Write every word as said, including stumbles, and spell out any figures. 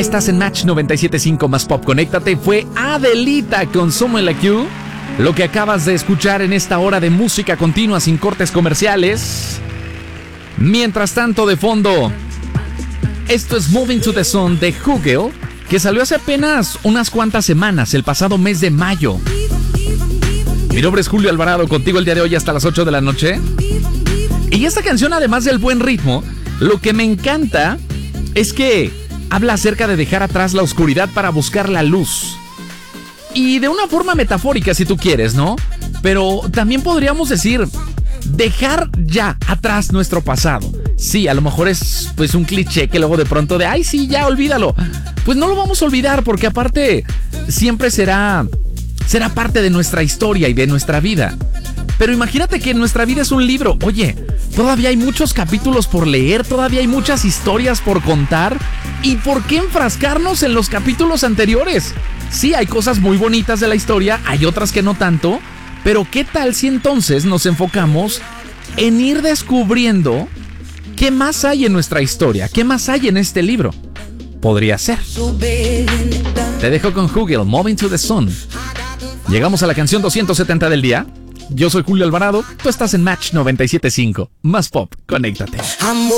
Estás en Match noventa y siete punto cinco más Pop. Conéctate. Fue Adelita con Someone Like You. Lo que acabas de escuchar en esta hora de música continua sin cortes comerciales. Mientras tanto, de fondo, esto es Moving to the Sun de Hugel, que salió hace apenas unas cuantas semanas, el pasado mes de mayo. Mi nombre es Julio Alvarado, contigo el día de hoy hasta las ocho de la noche. Y esta canción, además del buen ritmo, lo que me encanta es que habla acerca de dejar atrás la oscuridad para buscar la luz. Y de una forma metafórica, si tú quieres, ¿no? Pero también podríamos decir, dejar ya atrás nuestro pasado. Sí, a lo mejor es pues un cliché que luego de pronto de, ay, sí, ya, olvídalo. Pues no lo vamos a olvidar porque aparte siempre será, será parte de nuestra historia y de nuestra vida. Pero imagínate que nuestra vida es un libro. Oye, todavía hay muchos capítulos por leer, todavía hay muchas historias por contar. ¿Y por qué enfrascarnos en los capítulos anteriores? Sí, hay cosas muy bonitas de la historia, hay otras que no tanto. Pero ¿qué tal si entonces nos enfocamos en ir descubriendo qué más hay en nuestra historia? ¿Qué más hay en este libro? Podría ser. Te dejo con Hugel, Moving to the Sun. Llegamos a la canción doscientos setenta del día. Yo soy Julio Alvarado, tú estás en Match noventa y siete punto cinco. Más Pop, conéctate.